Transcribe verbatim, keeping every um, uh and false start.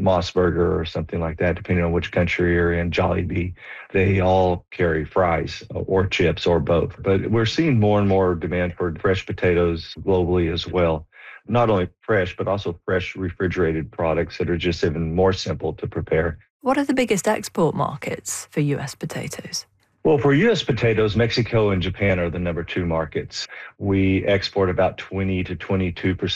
Moss Burger or something like that, depending on which country you're in, Jollibee. They all carry fries or chips or both. But we're seeing more and more demand for fresh potatoes globally as well. Not only fresh, but also fresh refrigerated products that are just even more simple to prepare. What are the biggest export markets for U S potatoes? Well, for U S potatoes, Mexico and Japan are the number two markets. We export about twenty to twenty-two percent